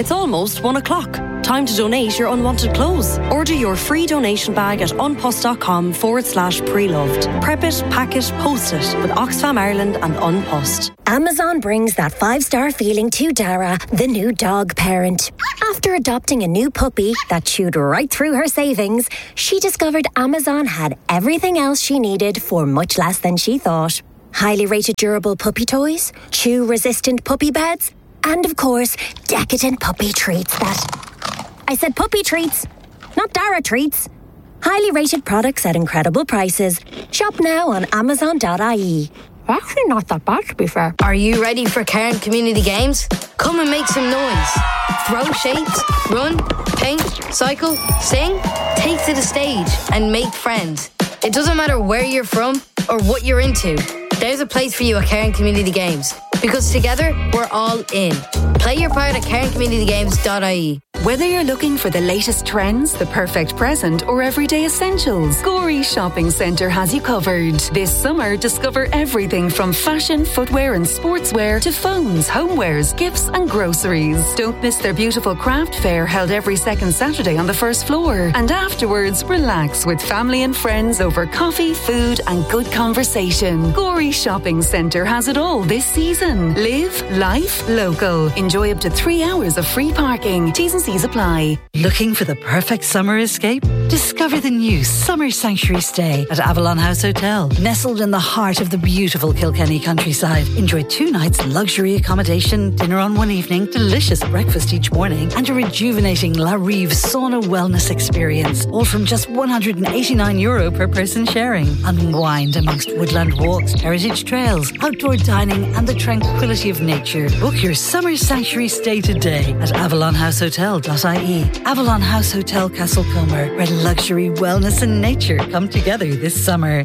It's almost 1 o'clock. Time to donate your unwanted clothes. Order your free donation bag at unpost.com/pre-loved. Prep it, pack it, post it with Oxfam Ireland and Unpost. Amazon brings that 5-star feeling to Dara, the new dog parent. After adopting a new puppy that chewed right through her savings, she discovered Amazon had everything else she needed for much less than she thought. Highly rated durable puppy toys, chew-resistant puppy beds, and of course, decadent puppy treats I said puppy treats, not Dara treats. Highly rated products at incredible prices. Shop now on Amazon.ie. Actually not that bad, to be fair. Are you ready for Cairn Community Games? Come and make some noise. Throw shapes, run, paint, cycle, sing. Take to the stage and make friends. It doesn't matter where you're from or what you're into. There's a place for you at Cairn Community Games. Because together, we're all in. Play your part at cairncommunitygames.ie. Whether you're looking for the latest trends, the perfect present, or everyday essentials, Gorey Shopping Centre has you covered. This summer, discover everything from fashion, footwear and sportswear to phones, homewares, gifts and groceries. Don't miss their beautiful craft fair held every second Saturday on the first floor. And afterwards, relax with family and friends over coffee, food and good conversation. Gorey Shopping Centre has it all this season. Live life local. Enjoy up to 3 hours of free parking. T's and C's apply. Looking for the perfect summer escape? Discover the new Summer Sanctuary Stay at Avalon House Hotel. Nestled in the heart of the beautiful Kilkenny countryside. Enjoy 2 nights luxury accommodation, dinner on one evening, delicious breakfast each morning, and a rejuvenating La Rive sauna wellness experience. All from just €189 per person sharing. Unwind amongst woodland walks, heritage trails, outdoor dining, and the tranquility of nature. Book your Summer Sanctuary Stay today at avalonhousehotel.ie. Avalon House Hotel Castlecomer, where luxury, wellness and nature come together this summer.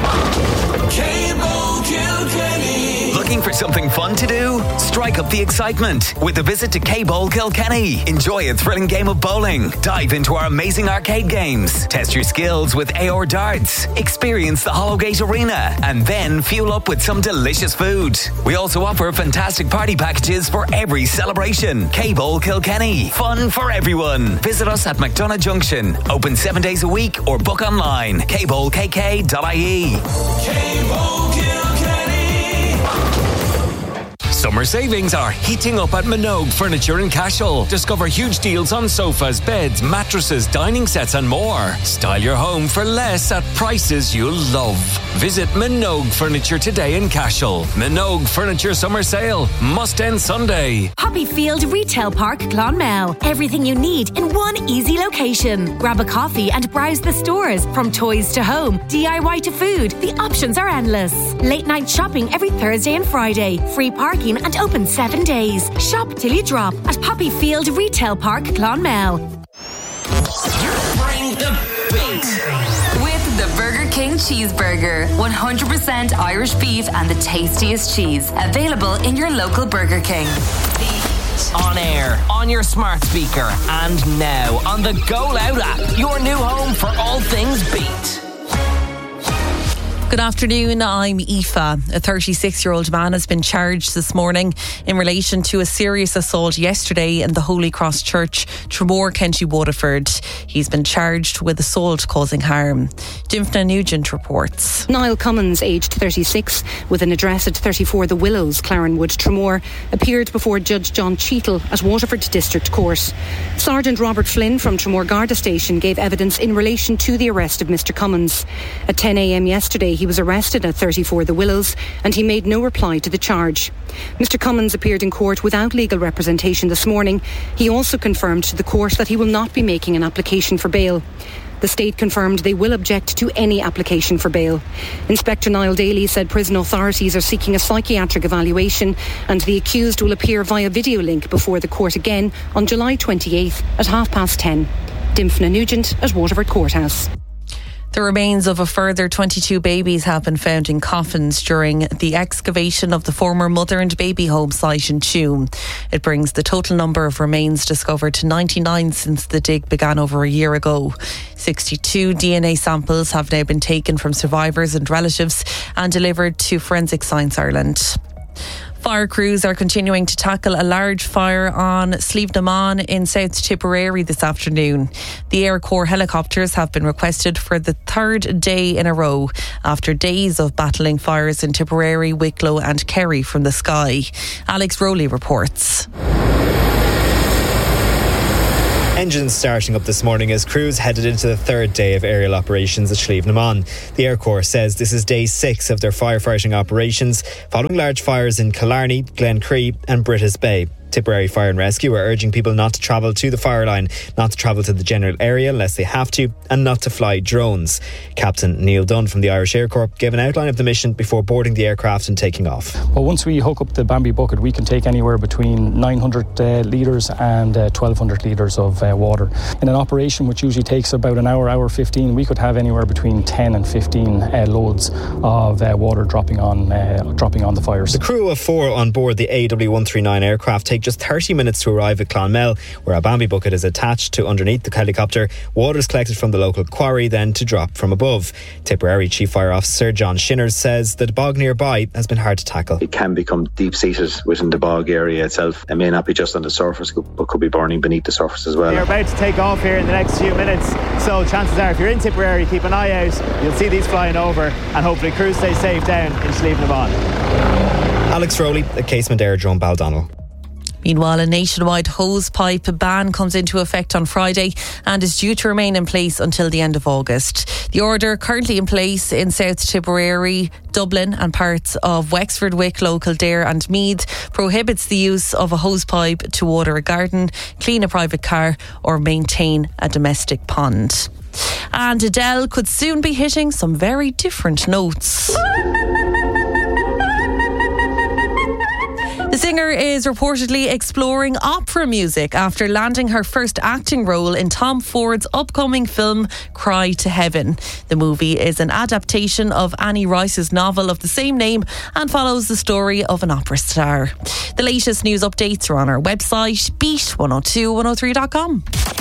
Looking for something fun to do? Strike up the excitement with a visit to K-Bowl Kilkenny. Enjoy a thrilling game of bowling. Dive into our amazing arcade games. Test your skills with AR darts. Experience the Hollowgate Arena. And then fuel up with some delicious food. We also offer fantastic party packages for every celebration. K-Bowl Kilkenny. Fun for everyone. Visit us at McDonagh Junction. Open 7 days a week or book online. kbowlkk.ie. K-Bowl Summer savings are heating up at Minogue Furniture in Cashel. Discover huge deals on sofas, beds, mattresses, dining sets and more. Style your home for less at prices you'll love. Visit Minogue Furniture today in Cashel. Minogue Furniture Summer Sale. Must end Sunday. Poppyfield Retail Park, Clonmel. Everything you need in one easy location. Grab a coffee and browse the stores. From toys to home, DIY to food. The options are endless. Late night shopping every Thursday and Friday. Free parking and open 7 days. Shop till you drop at Poppyfield Retail Park, Clonmel. Bring the beat. With the Burger King Cheeseburger. 100% Irish beef and the tastiest cheese. Available in your local Burger King. On air, on your smart speaker, and now on the Go Loud app. Your new home for all things beat. Good afternoon, I'm Aoife. A 36-year-old man has been charged this morning in relation to a serious assault yesterday in the Holy Cross Church, Tramore, County Waterford. He's been charged with assault causing harm. Dimphna Nugent reports. Niall Cummins, aged 36, with an address at 34 The Willows, Clarenwood, Tramore, appeared before Judge John Cheetle at Waterford District Court. Sergeant Robert Flynn from Tramore Garda Station gave evidence in relation to the arrest of Mr Cummins. At 10 a.m. yesterday, he was arrested at 34 The Willows and he made no reply to the charge. Mr Cummins appeared in court without legal representation this morning. He also confirmed to the court that he will not be making an application for bail. The state confirmed they will object to any application for bail. Inspector Niall Daly said prison authorities are seeking a psychiatric evaluation and the accused will appear via video link before the court again on July 28th at 10:30. Dimphna Nugent at Waterford Courthouse. The remains of a further 22 babies have been found in coffins during the excavation of the former mother and baby home site in Tuam. It brings the total number of remains discovered to 99 since the dig began over a year ago. 62 DNA samples have now been taken from survivors and relatives and delivered to Forensic Science Ireland. Fire crews are continuing to tackle a large fire on Slievenamon in South Tipperary this afternoon. The Air Corps helicopters have been requested for the third day in a row after days of battling fires in Tipperary, Wicklow and Kerry from the sky. Alex Rowley reports. Engines starting up this morning as crews headed into the third day of aerial operations at Slievenamon. The Air Corps says this is day 6 of their firefighting operations following large fires in Killarney, Glencree and Brittas Bay. Tipperary Fire and Rescue are urging people not to travel to the fire line, not to travel to the general area unless they have to, and not to fly drones. Captain Neil Dunn from the Irish Air Corps gave an outline of the mission before boarding the aircraft and taking off. Well, once we hook up the Bambi bucket, we can take anywhere between 900 litres and 1,200 litres of water. In an operation which usually takes about an hour 15, we could have anywhere between 10 and 15 loads of water dropping on the fires. The crew of 4 on board the AW139 aircraft take just 30 minutes to arrive at Clonmel, where a Bambi bucket is attached to underneath the helicopter. Water is collected from the local quarry, then to drop from above. Tipperary Chief Fire Officer John Shinners says that the bog nearby has been hard to tackle. It can become deep-seated within the bog area itself. It may not be just on the surface, but could be burning beneath the surface as well. We're about to take off here in the next few minutes, so chances are if you're in Tipperary, keep an eye out. You'll see these flying over, and hopefully crews stay safe down in Slievenamon. Alex Rowley at Casement Aerodrome Baldonnel. Meanwhile, a nationwide hosepipe ban comes into effect on Friday and is due to remain in place until the end of August. The order, currently in place in South Tipperary, Dublin and parts of Wexford, Wicklow, Kildare and Meath, prohibits the use of a hosepipe to water a garden, clean a private car or maintain a domestic pond. And Adele could soon be hitting some very different notes. The singer is reportedly exploring opera music after landing her first acting role in Tom Ford's upcoming film Cry to Heaven. The movie is an adaptation of Annie Rice's novel of the same name and follows the story of an opera star. The latest news updates are on our website, beat102103.com.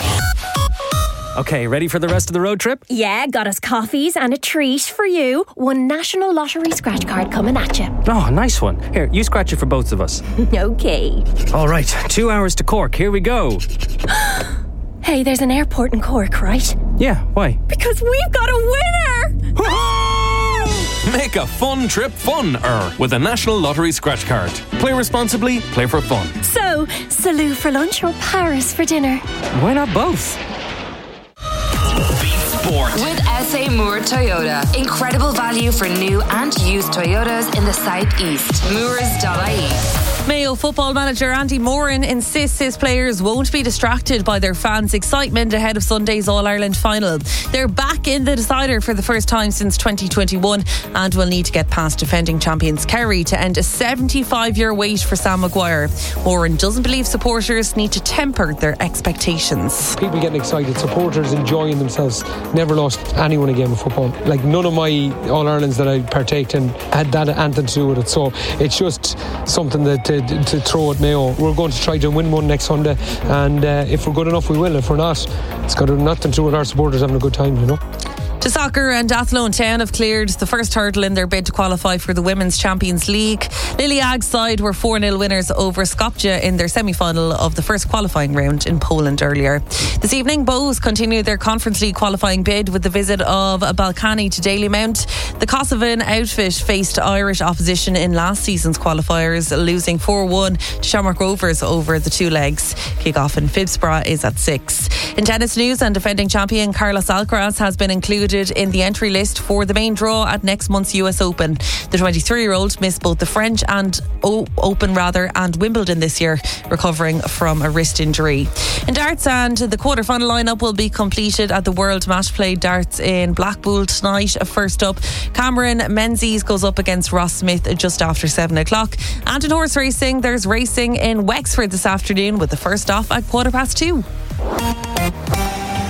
Okay, ready for the rest of the road trip? Yeah, got us coffees and a treat for you. One National Lottery scratch card coming at you. Oh, nice one. Here, you scratch it for both of us. Okay. All right, 2 hours to Cork. Here we go. Hey, there's an airport in Cork, right? Yeah, why? Because we've got a winner! Make a fun trip fun-er with a National Lottery scratch card. Play responsibly, play for fun. So, Salou for lunch or Paris for dinner? Why not both? With SA Moore Toyota. Incredible value for new and used Toyotas in the southeast. Moores.ie. Mayo football manager Andy Moran insists his players won't be distracted by their fans' excitement ahead of Sunday's All-Ireland final. They're back in the decider for the first time since 2021 and will need to get past defending champions Kerry to end a 75-year wait for Sam Maguire. Moran doesn't believe supporters need to temper their expectations. People getting excited, supporters enjoying themselves. Never lost anyone a game of football. Like none of my All-Irelands that I partaked in had that anything to do with it. So it's just something that to throw at Mayo. We're going to try to win one next Sunday, and if we're good enough we will. If we're not, it's got nothing to do with our supporters having a good time, you know. To soccer, and Athlone Town have cleared the first hurdle in their bid to qualify for the Women's Champions League. Lily Ag's side were 4-0 winners over Skopje in their semi-final of the first qualifying round in Poland earlier. This evening, Bows continued their Conference League qualifying bid with the visit of Balkany to Dalymount. The Kosovan outfit faced Irish opposition in last season's qualifiers, losing 4-1 to Shamrock Rovers over the two legs. Kick-off in Phibsborough is at 6. In tennis news, and defending champion Carlos Alcaraz has been included in the entry list for the main draw at next month's US Open. The 23-year-old missed both the French and Open and Wimbledon this year, recovering from a wrist injury. In darts, and the quarter-final lineup will be completed at the World Match Play Darts in Blackpool tonight. First up, Cameron Menzies goes up against Ross Smith just after 7 o'clock. And in horse racing, there's racing in Wexford this afternoon with the first off at 2:15.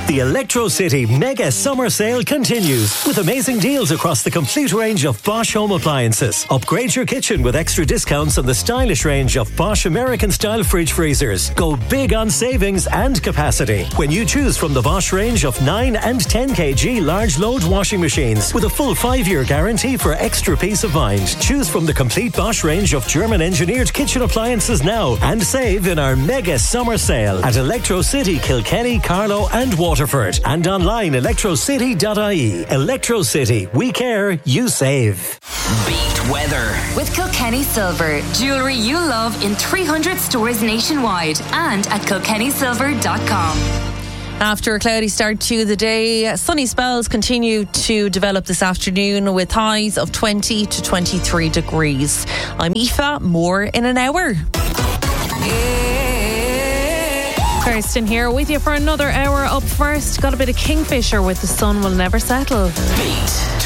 The Electro City Mega Summer Sale continues with amazing deals across the complete range of Bosch home appliances. Upgrade your kitchen with extra discounts on the stylish range of Bosch American-style fridge freezers. Go big on savings and capacity when you choose from the Bosch range of 9 and 10 kg large load washing machines with a full 5-year guarantee for extra peace of mind. Choose from the complete Bosch range of German-engineered kitchen appliances now and save in our Mega Summer Sale at Electro City, Kilkenny, Carlow and Waterford, and online electrocity.ie. Electro City, we care, you save. Beat weather with Kilkenny Silver, jewellery you love in 300 stores nationwide and at kilkennysilver.com. After a cloudy start to the day, sunny spells continue to develop this afternoon with highs of 20 to 23 degrees. I'm Aoife, more in an hour. Kirsten here with you for another hour. Up first, got a bit of Kingfisher with The Sun Will Never Settle. Beat.